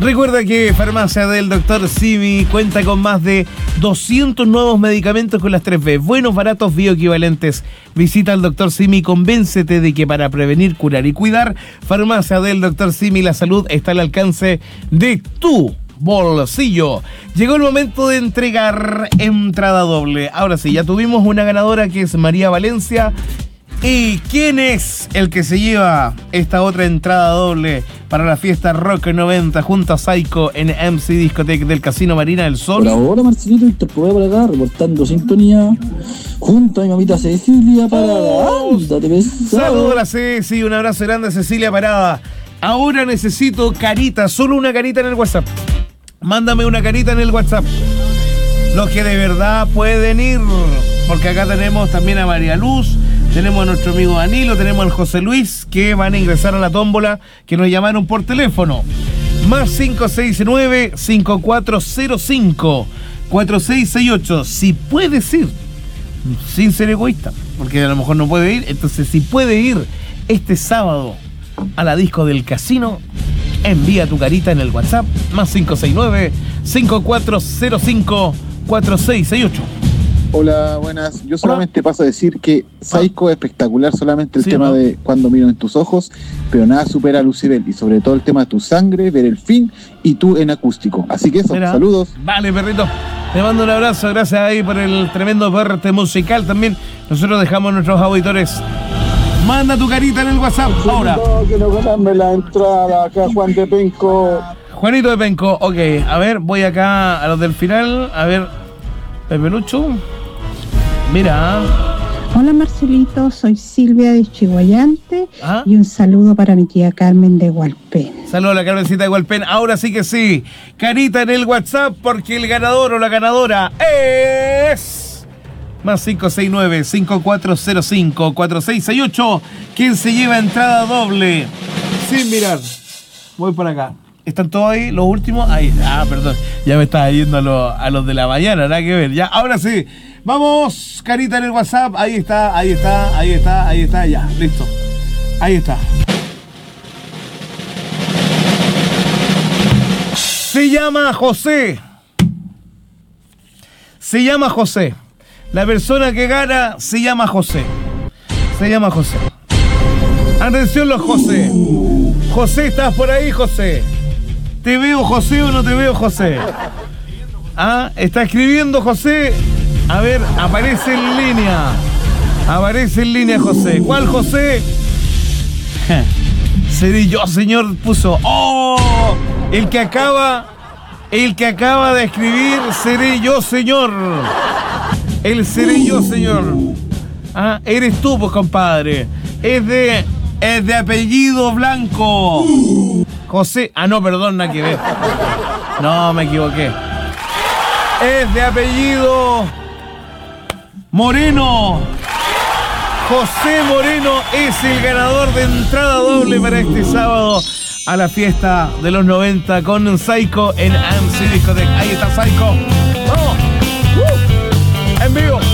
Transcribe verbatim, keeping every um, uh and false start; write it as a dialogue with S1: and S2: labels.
S1: Recuerda que Farmacia del doctor Simi cuenta con más de doscientos nuevos medicamentos con las tres B. Buenos, baratos, bioequivalentes. Visita al doctor Simi y convéncete de que para prevenir, curar y cuidar, Farmacia del doctor Simi, la salud está al alcance de tu bolsillo. Llegó el momento de entregar entrada doble. Ahora sí, ya tuvimos una ganadora que es María Valencia. ¿Y quién es el que se lleva esta otra entrada doble para la fiesta Rock noventa junto a Psycho en M C Discotech del Casino Marina del Sol?
S2: Por ahora, Marcelito, interpolé por acá, reportando sintonía junto a mi mamita Cecilia Parada.
S1: Oh,
S2: Ándate, pesado.
S1: saludos a la Ceci, un abrazo grande a Cecilia Parada. Ahora necesito carita, solo una carita en el WhatsApp. Mándame una carita en el WhatsApp. Los que de verdad pueden ir, porque acá tenemos también a María Luz, tenemos a nuestro amigo Danilo, tenemos al José Luis, que van a ingresar a la tómbola, que nos llamaron por teléfono. Más cinco seis nueve, cinco cuatro cero cinco, cuatro seis seis ocho. Si puedes ir, sin ser egoísta, porque a lo mejor no puede ir, entonces si puede ir este sábado a la disco del casino, envía tu carita en el WhatsApp, más cinco seis nueve, cinco cuatro cero cinco, cuatro seis seis ocho.
S3: Hola, buenas. Yo solamente paso a decir que Psycho es espectacular, solamente el
S1: Sí,
S3: tema
S1: ¿no?
S3: de Cuando miro en tus ojos, pero nada supera a Lucibel, y sobre todo el tema de Tu sangre, Ver el fin y Tú en acústico. Así que eso,
S1: Mira.
S3: saludos.
S1: Vale, perrito. Te mando un abrazo, gracias ahí por el tremendo parte musical también. Nosotros dejamos a nuestros auditores. Manda tu carita en el WhatsApp ahora.
S2: Quiero ganarme la entrada acá, Juan de Penco.
S1: Juanito de Penco, ok. A ver, voy acá a los del final. A ver, Pepe Lucho. Mira.
S4: Hola Marcelito, soy Silvia de Chihuayante.
S1: ¿Ah?
S4: Y un saludo para mi tía Carmen de Hualpén.
S1: Saludos a la Carmencita de Hualpén. Ahora sí que sí. Carita en el WhatsApp porque el ganador o la ganadora es... Más cinco seis nueve, cinco cuatro cero cinco, cuatro seis seis ocho. ¿Quién se lleva entrada doble? Sin mirar. Voy por acá. ¿Están todos ahí? ¿Los últimos? Ahí. Ah, perdón. Ya me estaba yendo a, lo, a los de la mañana. Nada que ver. Ya, ahora sí. Vamos. Carita en el WhatsApp. Ahí está, ahí está, ahí está, ahí está. Ya, listo. Ahí está. Se llama José. Se llama José. La persona que gana se llama José. Se llama José. Atención los José. José, ¿estás por ahí, José? ¿Te veo, José, o no te veo, José? Ah, está escribiendo José. A ver, aparece en línea. Aparece en línea José. ¿Cuál José? Seré yo, señor, puso. ¡Oh! El que acaba... El que acaba de escribir, seré yo, señor. El seré yo, señor. Ah, eres tú, pues, compadre. Es de... Es de apellido Blanco. José... Ah, no, perdón, nada que ver. No, me equivoqué. Es de apellido... Moreno. José Moreno es el ganador de entrada doble para este sábado a la fiesta de los noventa con Psycho en M C Discotech. Ahí está Psycho. ¡Vamos! ¡Uh! En vivo.